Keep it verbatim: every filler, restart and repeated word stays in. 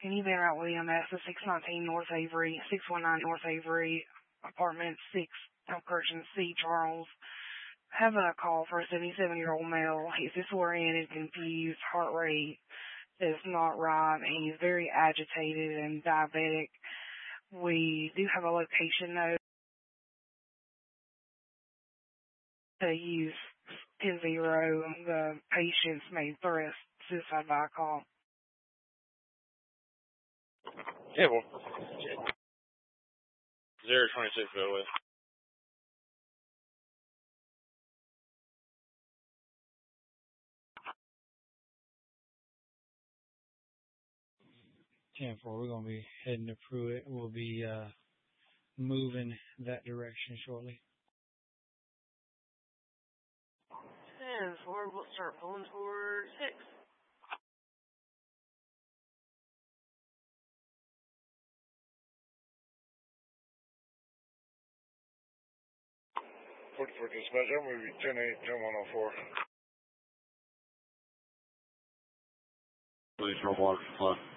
Can you be out William S. six nineteen North Avery, six one nine North Avery, apartment six, Elkhurst, C. Charles. Have a call for a seventy-seven-year-old male. He's disoriented, confused, heart rate is not right, and he's very agitated and diabetic. We do have a location note to use ten zero. The patient's made threats suicide by call. Yeah, well, zero twenty-six, by the way. ten four, we're going to be heading to Pruitt. We'll be uh, moving that direction shortly. ten four, we'll start pulling toward six. forty-four dispatch, I'm going to be ten eight, ten one oh four. Please, no block, plus.